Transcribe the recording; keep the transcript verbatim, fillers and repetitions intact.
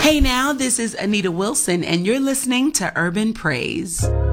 Hey now, this is Anita Wilson, and you're listening to Urban Praise.